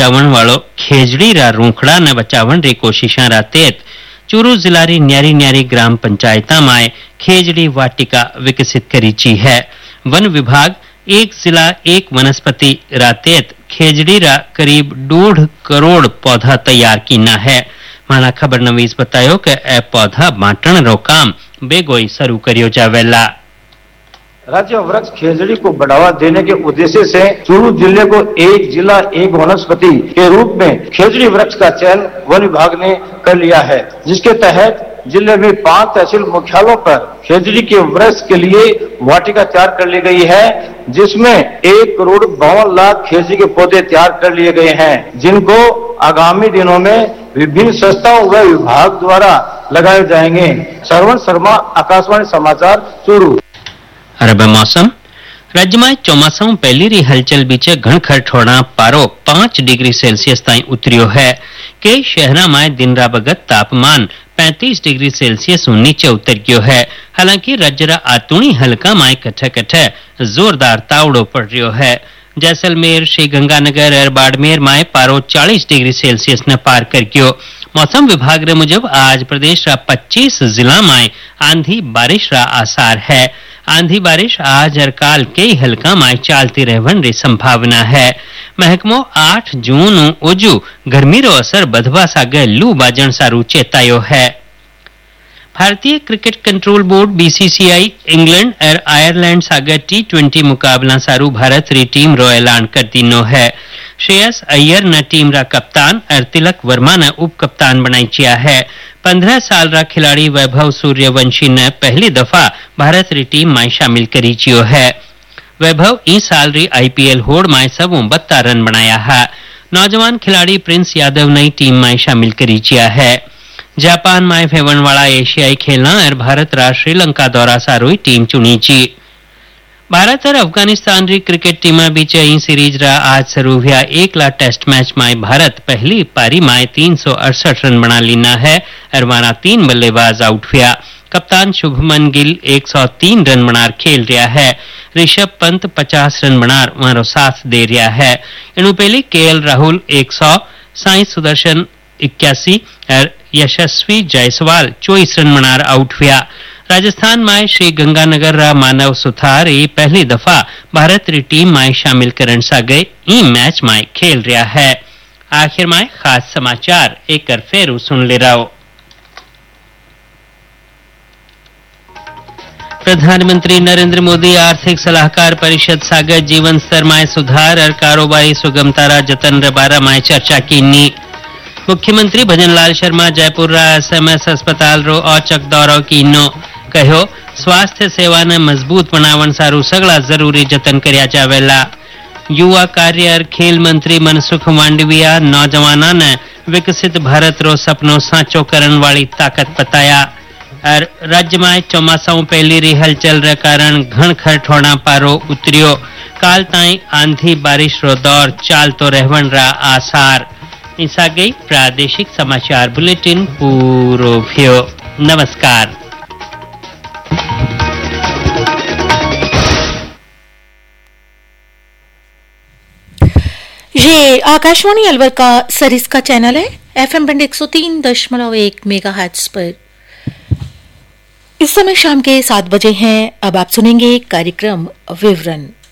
बचावन वालों खेजड़ी रा रूखड़ा ने बचावन री कोशिशां रा तेत चूरू जिला री न्यारी न्यारी ग्राम पंचायता में खेजड़ी वाटिका विकसित करी ची है। वन विभाग एक जिला एक वनस्पति रातेत खेजड़ी रा करीब 1.5 करोड़ पौधा तैयार कीना है। माना खबर नवीस बतायो कि ए पौधा बांटण रो काम बेगोई शुरू करियो जावेला। राज्य वृक्ष खेजड़ी को बढ़ावा देने के उद्देश्य से चूरू जिले को एक जिला एक वनस्पति के रूप में खेजड़ी वृक्ष का चयन वन विभाग ने कर लिया है, जिसके तहत जिले में 5 तहसील मुख्यालयों पर खेजड़ी के वृक्ष के लिए वाटिका तैयार कर ली गई है, जिसमें 1 करोड़ 52 लाख खेजड़ी के पौधे तैयार कर लिए गए हैं, जिनको आगामी दिनों में विभिन्न संस्थाओं व विभाग द्वारा लगाए जाएंगे। श्रवण शर्मा, आकाशवाणी समाचार, चूरू। अरब मौसम राज्य में चौमासा पहली री हलचल बीचे घणखर ठोड़ा पारो 5 डिग्री सेल्सियस ताई उतरियो है। कई शहरा में दिन रा बगत तापमान 35 डिग्री सेल्सियस नीचे उतर गयो है। हालांकि राज्य रा आतुणी हल्का में कठे कठे जोरदार तावड़ो पड़ रहो है। जैसलमेर, श्री गंगानगर और बाड़मेर में पारो 40 डिग्री सेल्सियस ने पार कर गयो। मौसम विभाग रे मुजब आज प्रदेश रा 25 जिला में आंधी बारिश रा आसार है। आंधी बारिश आज और काल कई हल्का में चालती रहवन री संभावना है। महकमो 8 जून ओजू गर्मी रो असर बधवा सागे लू बाजण सारू चेतायो है। भारतीय cricket control board BCCI England और आयरलैंड सागे T20 मुकाबला सारू भारत री टीम रो ऐलान कर दीनो है। श्रेयस अय्यर न टीम रा कप्तान और तिलक वर्मा ने उप कप्तान बनाई चिया है। 15 साल रा खिलाड़ी वैभव सूर्यवंशी ने पहली दफा भारत री टीम में शामिल करी चियो है। वैभव इस साल री IPL होड़ में सब 32 रन बनाया है। नौजवान खिलाड़ी प्रिंस यादव नई टीम में शामिल करी चिया है। जापान में फेवन वाला एशियाई खेलना और भारत रा श्रीलंका दौरा सारोई टीम चुनी ची। भारत और अफगानिस्तान री क्रिकेट टीम बीच ई सीरीज रा आज शुरू हुआ 1 लाख टेस्ट मैच में भारत पहली पारी में 368 रन बना लीना है और वाना 3 बल्लेबाज आउट हुआ। कप्तान शुभमन गिल 103 रन बनार खेल रहा है। ऋषभ पंत 50 रन बनार वारो साथ दे रहा है। इनु पहले KL राहुल 100, साई सुदर्शन 81 और यशस्वी जायसवाल 24 रन बनार आउट हुआ। राजस्थान में श्री गंगानगर रा मानव सुथार पहली दफा भारत री टीम में शामिल करण सा गए ई मैच में खेल रहा है। आखिर में खास समाचार एक फेरू सुन ले रहो। प्रधानमंत्री नरेंद्र मोदी आर्थिक सलाहकार परिषद सागर जीवन स्तर में सुधार और कारोबारी सुगमता रा जतन रे बारे में चर्चा कीनी। मुख्यमंत्री भजनलाल शर्मा जयपुर रा SMS अस्पताल रो औचक दौरो कीनो। कहो स्वास्थ्य सेवा ने मजबूत बनावन सारू सगला जरूरी जतन कर्या जावेला। युवा कार्य और खेल मंत्री मनसुख मांडविया नौजवाना ने विकसित भारत रो सपनो साचो करन वाली ताकत बताया। और राज्य में चौमासा पहली री हलचल रे कारण घणखर ठोड़ा पारो उतरियो। काल ताई आंधी बारिश रो दौर चालतो रहवन रा आसार। इसा गई प्रादेशिक समाचार बुलेटिन पूरो भ्यो। नमस्कार। ये आकाशवाणी अलवर का सरिस का चैनल है। FM बैंड 103.1 मेगाहर्ट्ज पर। इस समय शाम के 7 बजे हैं। अब आप सुनेंगे कार्यक्रम विवरण।